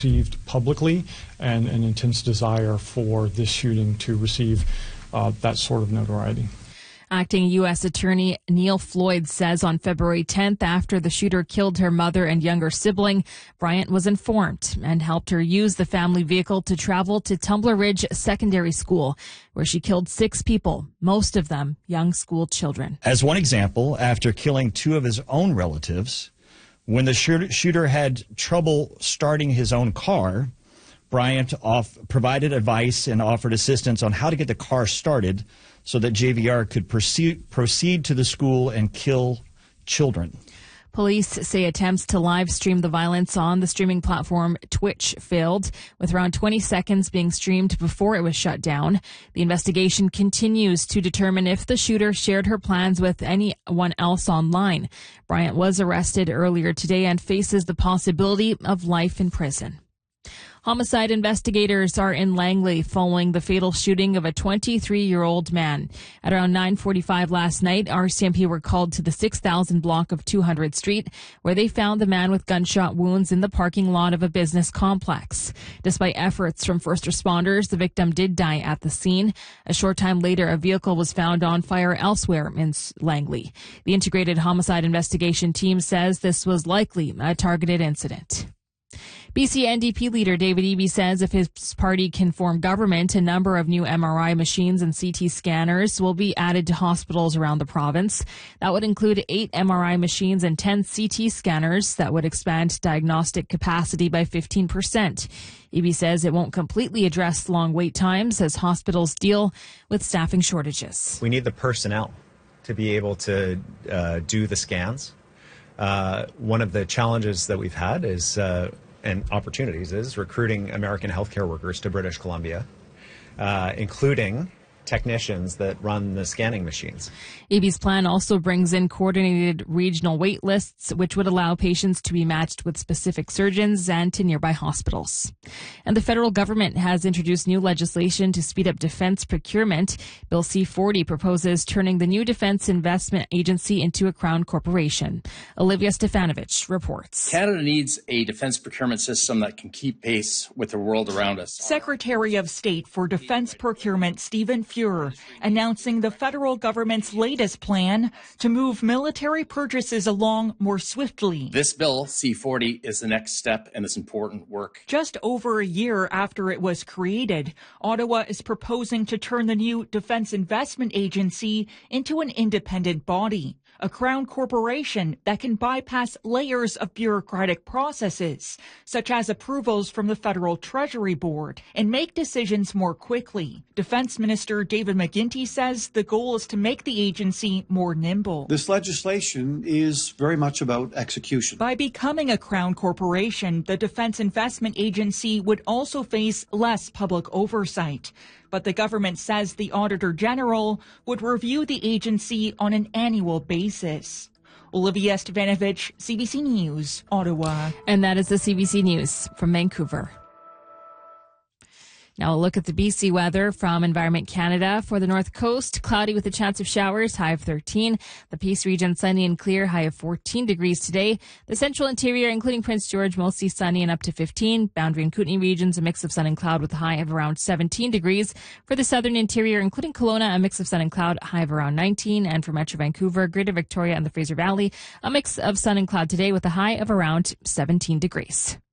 Received publicly and an intense desire for this shooting to receive that sort of notoriety. Acting U.S. Attorney Neil Floyd says on February 10th, after the shooter killed her mother and younger sibling, Bryant was informed and helped her use the family vehicle to travel to Tumbler Ridge Secondary School, where she killed 6 people, most of them young school children. As one example, after killing 2 of his own relatives, when the shooter had trouble starting his own car, Bryant provided advice and offered assistance on how to get the car started so that JVR could proceed to the school and kill children. Police say attempts to live stream the violence on the streaming platform Twitch failed, with around 20 seconds being streamed before it was shut down. The investigation continues to determine if the shooter shared her plans with anyone else online. Bryant was arrested earlier today and faces the possibility of life in prison. Homicide investigators are in Langley following the fatal shooting of a 23-year-old man. At around 9:45 last night, RCMP were called to the 6000 block of 200 Street, where they found the man with gunshot wounds in the parking lot of a business complex. Despite efforts from first responders, the victim did die at the scene. A short time later, a vehicle was found on fire elsewhere in Langley. The Integrated Homicide Investigation Team says this was likely a targeted incident. BC NDP leader David Eby says if his party can form government, a number of new MRI machines and CT scanners will be added to hospitals around the province. That would include 8 MRI machines and 10 CT scanners that would expand diagnostic capacity by 15%. Eby says it won't completely address long wait times as hospitals deal with staffing shortages. We need the personnel to be able to do the scans. One of the challenges that we've had is and opportunities is recruiting American healthcare workers to British Columbia, including technicians that run the scanning machines. Eby's plan also brings in coordinated regional wait lists, which would allow patients to be matched with specific surgeons and to nearby hospitals. And the federal government has introduced new legislation to speed up defense procurement. Bill C-40 proposes turning the new Defense Investment Agency into a Crown corporation. Olivia Stefanovich reports. Canada needs a defense procurement system that can keep pace with the world around us. Secretary of State for Defense Procurement Stephen Fuhrer announcing the federal government's latest plan to move military purchases along more swiftly. This bill, C-40, is the next step in this important work. Just over a year after it was created, Ottawa is proposing to turn the new Defense Investment Agency into an independent body, a Crown corporation that can bypass layers of bureaucratic processes, such as approvals from the Federal Treasury Board, and make decisions more quickly. Defense Minister David McGuinty says the goal is to make the agency more nimble. This legislation is very much about execution. By becoming a Crown corporation, the Defense Investment Agency would also face less public oversight. But the government says the Auditor General would review the agency on an annual basis. Olivia Stefanovich, CBC News, Ottawa. And that is the CBC News from Vancouver. Now a look at the BC weather from Environment Canada. For the North Coast, cloudy with a chance of showers, high of 13. The Peace region, sunny and clear, high of 14 degrees today. The Central Interior, including Prince George, mostly sunny and up to 15. Boundary and Kootenay regions, a mix of sun and cloud with a high of around 17 degrees. For the Southern Interior, including Kelowna, a mix of sun and cloud, high of around 19. And for Metro Vancouver, Greater Victoria and the Fraser Valley, a mix of sun and cloud today with a high of around 17 degrees.